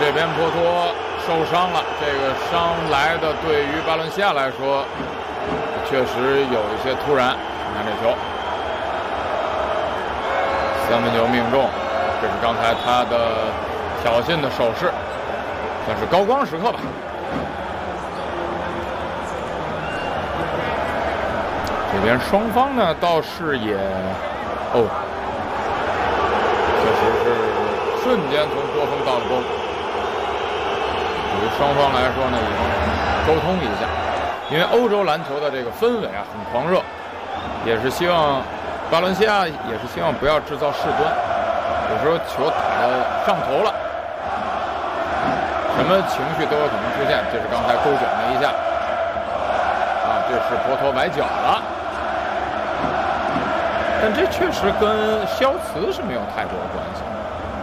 这边波托受伤了，这个伤来的对于巴伦西亚来说确实有一些突然。看这球，3分球命中，这是刚才他的挑衅的手势，算是高光时刻吧。这边双方呢倒是也确实是瞬间从波峰到了波谷。对于双方来说呢，也沟通一下，因为欧洲篮球的这个氛围啊很狂热，也是希望巴伦西亚也是希望不要制造事端，有时候球打得上头了，什么情绪都有可能出现。这是刚才勾卷了一下，啊，这是波托崴脚了，但这确实跟肖茨是没有太多的关系，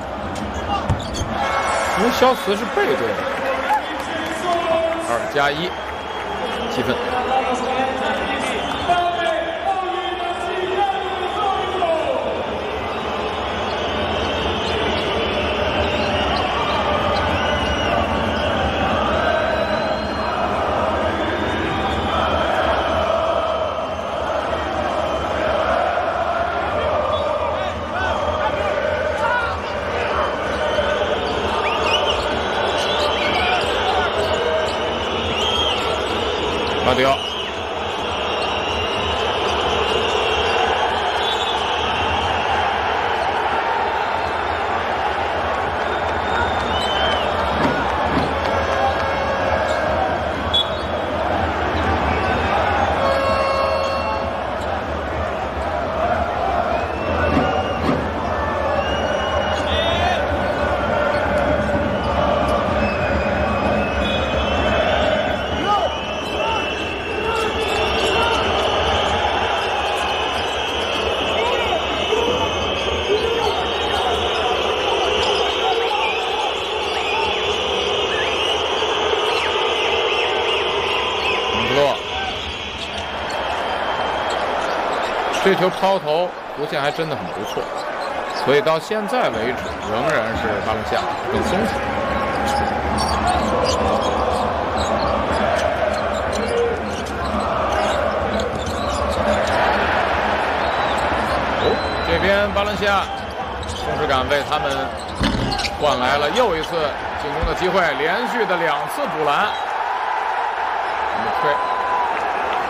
因为肖茨是背对的。2+1，积分。马迪奥，这球抛投弧线还真的很不错，所以到现在为止仍然是巴伦西亚更松弛。这边巴伦西亚控制感为他们换来了又一次进攻的机会，连续的2次补篮。我们推。